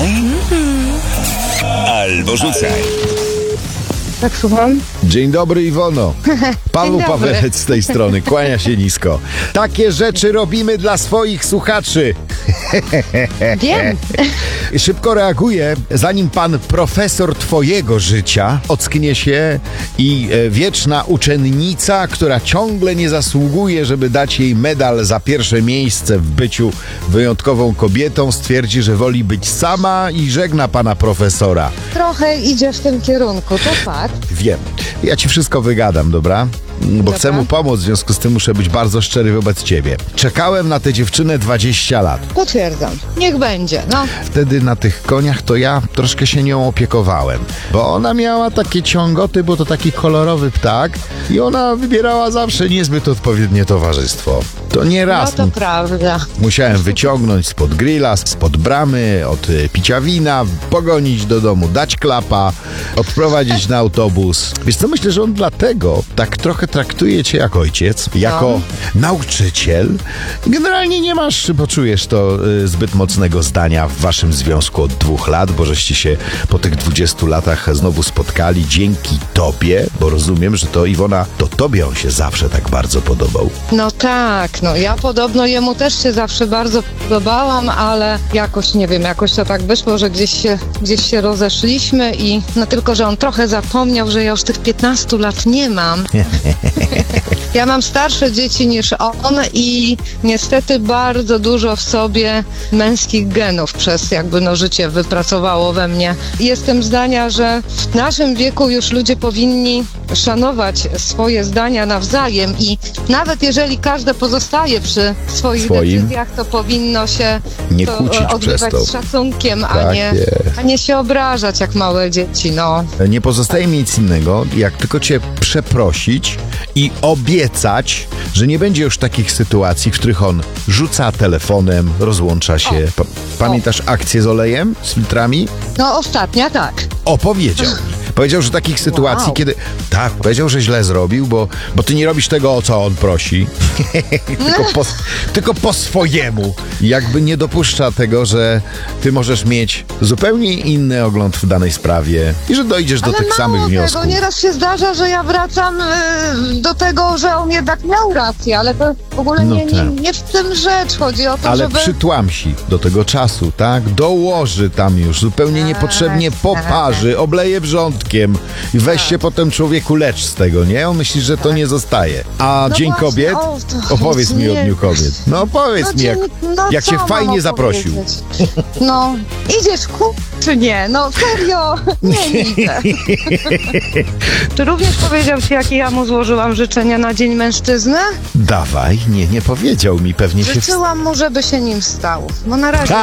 Albo rzucaj. Tak, słucham? Dzień dobry, Iwono. Paweł Dzień dobry. Pawelec z tej strony, kłania się nisko. Takie rzeczy robimy dla swoich słuchaczy. Wiem. Szybko reaguję, zanim pan profesor twojego życia ocknie się i wieczna uczennica, która ciągle nie zasługuje, żeby dać jej medal za pierwsze miejsce w byciu wyjątkową kobietą, stwierdzi, że woli być sama i żegna pana profesora. Trochę idzie w tym kierunku, to fakt. Wiem. Ja ci wszystko wygadam, dobra? Bo chcę mu pomóc, w związku z tym muszę być bardzo szczery wobec ciebie. Czekałem na tę dziewczynę 20 lat. Potwierdzam. Niech będzie, no. Wtedy na tych koniach to ja troszkę się nią opiekowałem, bo ona miała takie ciągoty, bo to taki kolorowy ptak i ona wybierała zawsze niezbyt odpowiednie towarzystwo. To nie No raz to prawda. musiałem wyciągnąć spod grilla, spod bramy, od picia wina, pogonić do domu, dać klapa, odprowadzić na autobus. Wiesz co, myślę, że on dlatego tak trochę traktuje cię jak ojciec, jako nauczyciel. Generalnie nie masz, bo czujesz to, zbyt mocnego zdania w waszym związku od 2 lat, bo żeście się po tych 20 latach znowu spotkali dzięki tobie, bo rozumiem, że to Iwona, to tobie on się zawsze tak bardzo podobał. No tak, no ja podobno jemu też się zawsze bardzo podobałam, ale jakoś, nie wiem, jakoś to tak wyszło, że gdzieś się rozeszliśmy i no tylko, że on trochę zapomniał, że ja już tych 15 lat nie mam. Ja mam starsze dzieci niż on i niestety bardzo dużo w sobie męskich genów przez jakby życie wypracowało we mnie. Jestem zdania, że w naszym wieku już ludzie powinni szanować swoje zdania nawzajem i nawet jeżeli każde pozostaje przy swoich decyzjach, to powinno się nie to kłócić odbywać przez to. z szacunkiem, Tak a nie się obrażać jak małe dzieci, no. Nie pozostaje mi nic innego, jak tylko cię przeprosić i obiecać, że nie będzie już takich sytuacji, w których on rzuca telefonem, rozłącza się. Pamiętasz akcję z olejem, z filtrami? No ostatnia tak. Powiedział. Powiedział, że takich sytuacji, kiedy... Tak, powiedział, że źle zrobił, bo ty nie robisz tego, o co on prosi. tylko po swojemu. Jakby nie dopuszcza tego, że ty możesz mieć zupełnie inny ogląd w danej sprawie i że dojdziesz do tych samych wniosków. Nieraz się zdarza, że ja wracam do tego, że on jednak miał rację, ale to w ogóle nie w tym rzecz. Chodzi o to, ale żeby... przytłamsi do tego czasu, tak? Dołoży tam już, zupełnie niepotrzebnie poparzy, obleje wrzątkiem i weź się potem człowieku lecz z tego, nie? On myśli, że to nie zostaje. A Dzień właśnie, Kobiet? Opowiedz mi o Dniu Kobiet. No opowiedz mi, jak cię fajnie zaprosił. No, idziesz czy nie? No serio, nie idę. Czy również powiedział ci, jakie ja mu złożyłam życzenia na Dzień Mężczyzny? Dawaj, nie powiedział mi, pewnie się... Życzyłam mu, żeby się nim stał. No na razie...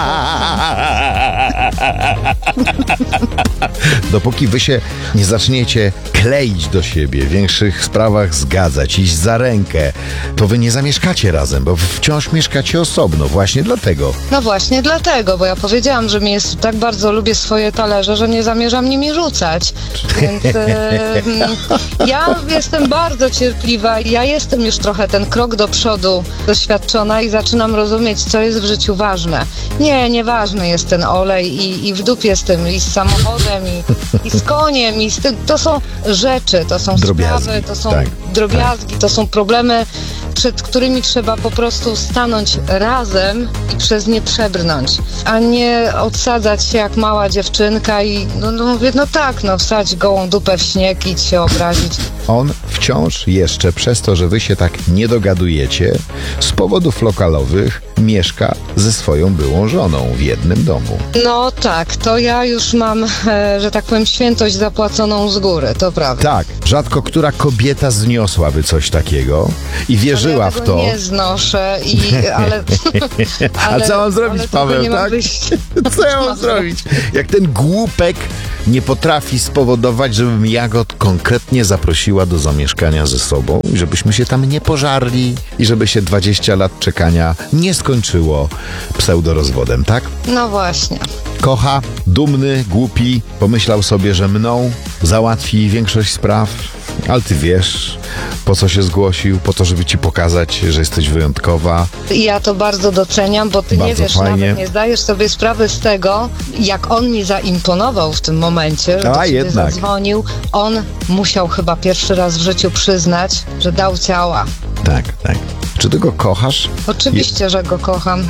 Dopóki wy się nie zaczniecie kleić do siebie, w większych sprawach zgadzać, iść za rękę, to wy nie zamieszkacie razem, bo wciąż mieszkacie osobno, właśnie dlatego. No właśnie dlatego, bo ja powiedziałam, że tak bardzo lubię swoje talerze, że nie zamierzam nimi rzucać. Więc ja jestem bardzo cierpliwa i ja jestem już trochę ten krok do przodu doświadczona i zaczynam rozumieć, co jest w życiu ważne. Nieważny jest ten olej i w dupie z tym, i z samochodem, i z koniem, i z tym. To są rzeczy, to są drobiazgi, sprawy, to są drobiazgi, to są problemy, przed którymi trzeba po prostu stanąć razem i przez nie przebrnąć, a nie odsadzać się jak mała dziewczynka i mówię, wsadź gołą dupę w śnieg i się obrazić. On wciąż jeszcze przez to, że wy się tak nie dogadujecie, z powodów lokalowych mieszka ze swoją byłą żoną w jednym domu. No tak, to ja już mam, że tak powiem, świętość zapłaconą z góry, to prawda. Tak, rzadko która kobieta zniosłaby coś takiego i wierzyła w to. Nie znoszę, ale A co mam zrobić, Paweł, tak? Co ja mam zrobić? Jak ten głupek nie potrafi spowodować, żebym ja go konkretnie zaprosiła do zamieszkania ze sobą i żebyśmy się tam nie pożarli i żeby się 20 lat czekania nie skończyło pseudorozwodem, tak? No właśnie. Kocha, dumny, głupi, pomyślał sobie, że mną załatwi większość spraw, ale ty wiesz, po co się zgłosił, po to, żeby ci pokazać, że jesteś wyjątkowa. I ja to bardzo doceniam, bo ty nie Bardzo wiesz, fajnie. nawet nie zdajesz sobie sprawy z tego, jak on mi zaimponował w tym momencie, że do ciebie jednak. zadzwonił. On musiał chyba pierwszy raz w życiu przyznać, że dał ciała. Tak. Czy ty go kochasz? Oczywiście, że go kocham.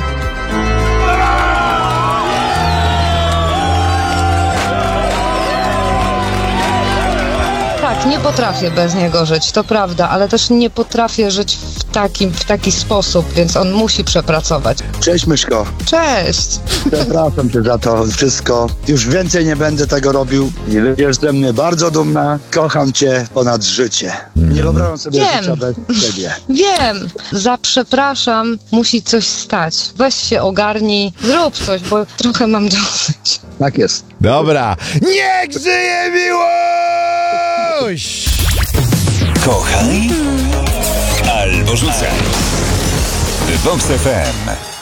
Tak, nie potrafię bez niego żyć, to prawda, ale też nie potrafię żyć w taki sposób, więc on musi przepracować. Cześć Myszko, Cześć! przepraszam cię za to wszystko. Już więcej nie będę tego robił. Jest ze mnie bardzo dumna. Kocham cię ponad życie. Nie wyobrażam sobie Wiem. życia bez ciebie. Wiem, za przepraszam, musi coś stać. Weź się ogarnij, zrób coś, bo trochę mam dosyć. Tak jest. Dobra. Niech żyje miłość! Kochaj albo rzucaj. Vox FM.